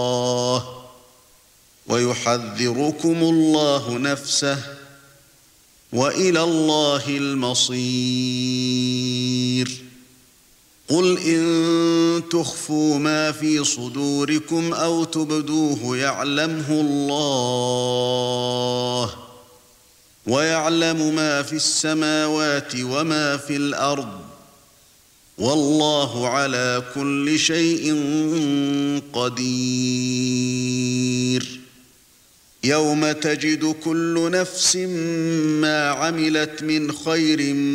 ويحذركم الله نفسه وإلى الله المصير. قل إن تخفوا ما في صدوركم أو تبدوه يعلمه الله ويعلم ما في السماوات وما في الأرض والله على كل شيء قدير. يوم تجد كل نفس ما عملت من خير